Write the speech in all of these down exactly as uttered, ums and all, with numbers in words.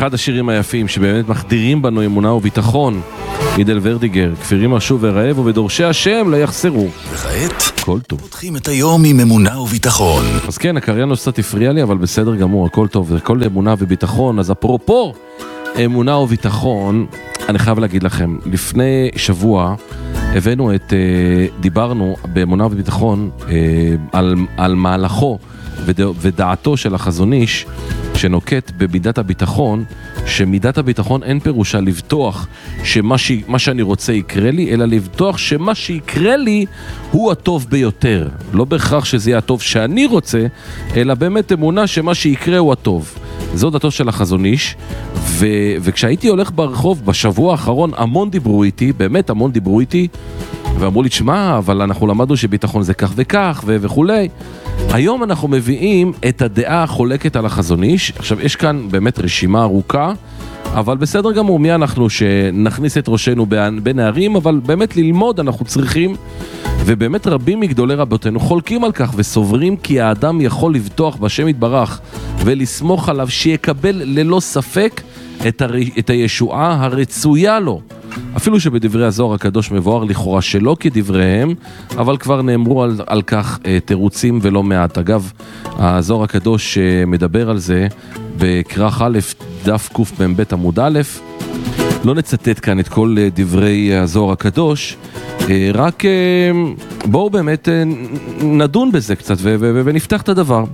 אחד השירים היפים שבאמת מחדירים בנו אמונה וביטחון. עידל ורדיגר, כפירים אשוב ורעב ובדורשי השם לא יחסרו. וכעת, הכל טוב. פותחים את היום עם אמונה וביטחון. אז כן, הקריירה קצת הפריע לי, אבל בסדר גמור, הכל טוב, זה הכל אמונה וביטחון. אז אפרופו אמונה וביטחון, אני חייב להגיד לכם, לפני שבוע הבאנו את, דיברנו באמונה וביטחון על, על מהלכו ודעתו של החזון איש, שנוקט במידת הביטחון, שמידת הביטחון אין פירושה לבטוח שמה ש... מה שאני רוצה יקרה לי, אלא לבטוח שמה שיקרה לי הוא הטוב ביותר. לא בהכרח שזה יהיה הטוב שאני רוצה, אלא באמת אמונה שמה שיקרה הוא הטוב. זו דעתו של החזון איש, ו... וכשהייתי הולך ברחוב בשבוע האחרון, המון דיברו איתי, באמת המון דיברו איתי, ואמרו לי, תשמע, אבל אנחנו למדנו שביטחון זה כך וכך ו... וכולי. היום אנחנו מביאים את הדעה החולקת על החזון איש. עכשיו, יש כאן באמת רשימה ארוכה, אבל בסדר גמור, מי אנחנו שנכניס את ראשנו בין הערים, אבל באמת ללמוד אנחנו צריכים, ובאמת רבים מגדולי רבותינו חולקים על כך וסוברים כי האדם יכול לבטוח בשם יתברך ולסמוך עליו שיקבל ללא ספק את, הר... את הישועה הרצויה לו. אפילו שבדברי הזוהר הקדוש מבואר לכאורה שלא כדבריהם, אבל כבר נאמרו על, על כך uh, תירוצים ולא מעט. אגב, הזוהר הקדוש uh, מדבר על זה בקרח א' דף קמ"ב עמוד א'. לא נצטט כאן את כל uh, דברי הזוהר הקדוש, uh, רק uh, בואו באמת uh, נדון בזה קצת ו- ו- ו- ונפתח את הדבר.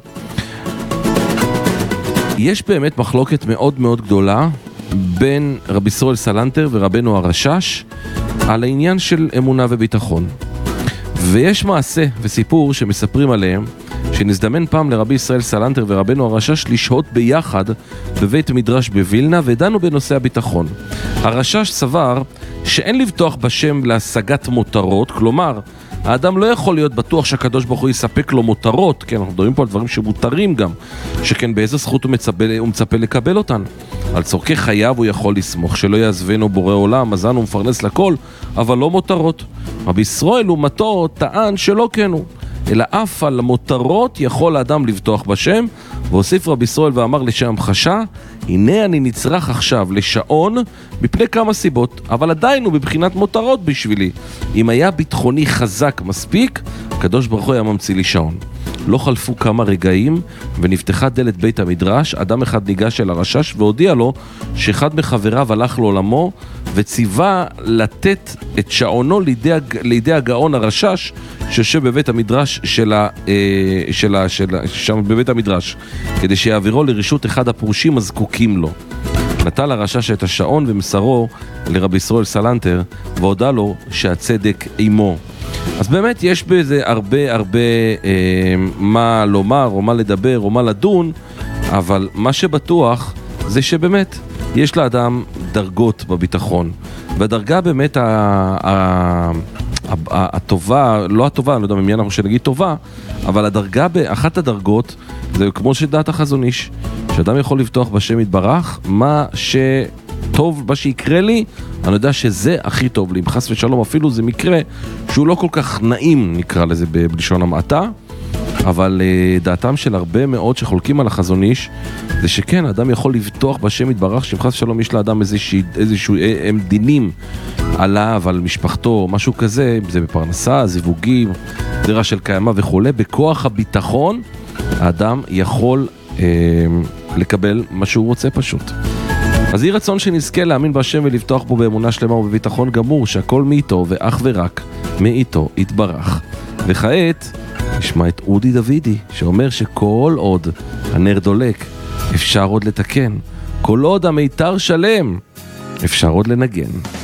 יש באמת מחלוקת מאוד מאוד גדולה בין רבי ישראל סלנטר ורבנו הרשש על העניין של אמונה וביטחון. ויש מעשה וסיפור שמספרים עליהם, שנזדמן פעם לרבי ישראל סלנטר ורבנו הרשש לשהות ביחד בבית מדרש בווילנה, ודנו בנושא הביטחון. הרשש סבר שאין לבטוח בשם להשגת מותרות, כלומר, האדם לא יכול להיות בטוח שהקדוש ברוך הוא יספק לו מותרות, כן, אנחנו מדברים פה על דברים שמותרים גם, שכן באיזה זכות הוא מצפה, הוא מצפה לקבל אותן. על צורכי חייו הוא יכול לסמוך, שלא יעזבנו בורא עולם, מזן ומפרנס לכל, אבל לא מותרות. רבי ישראל לעומתו טען שלא כן הוא, אלא אף על מותרות יכול האדם לבטוח בשם, והוסיף רבי ישראל ואמר לשם חשה, הנה אני נצרך עכשיו לשעון מפני כמה סיבות, אבל עדיין הוא בבחינת מותרות בשבילי. אם היה ביטחוני חזק מספיק, הקדוש ברוך הוא היה ממציא לי שעון. לא חלפו כמה רגעים ונפתחה דלת בית המדרש, אדם אחד ניגש אל הרשש והודיע לו שאחד מחבריו הלך לעולמו וציווה לתת את שעונו לידי, לידי הגאון הרשש שיושב בבית המדרש של ה, של ה, של ה, שם בבית המדרש, כדי שיעבירו לרשות אחד הפרושים הזקוקים לו. נטל הרשש את השעון ומסרו לרבי ישראל סלנטר והודע לו שהצדק עמו. אז באמת יש בזה הרבה הרבה אה, מה לומר או מה לדבר או מה לדון, אבל מה שבטוח זה שבאמת יש לאדם דרגות בביטחון, והדרגה באמת ה, ה, ה, הטובה, לא הטובה, אני לא יודע ממי אנחנו שנגיד טובה, אבל הדרגה באחת הדרגות זה כמו שדעת החזון איש, שאדם יכול לבטוח בשם יתברך, מה ש... טוב, מה שיקרה לי, אני יודע שזה הכי טוב לי. אם חס ושלום אפילו זה מקרה שהוא לא כל כך נעים, נקרא לזה בלשון המעטה, אבל דעתם של הרבה מאוד שחולקים על החזון איש, זה שכן, האדם יכול לבטוח בשם יתברך, שאם חס ושלום יש לאדם איזושהי, איזשהו, הם דינים עליו, על משפחתו, משהו כזה, זה בפרנסה, זיווגים, זרע של קיימה וכו', בכוח הביטחון, האדם יכול אה, לקבל מה שהוא רוצה פשוט. אז יהי רצון שנזכה להאמין בהשם ולבטוח בו באמונה שלמה ובביטחון גמור, שהכל מאיתו ואך ורק מאיתו יתברך. וכעת נשמע את אודי דוידי שאומר שכל עוד הנר דולק אפשר עוד לתקן, כל עוד המיתר שלם אפשר עוד לנגן.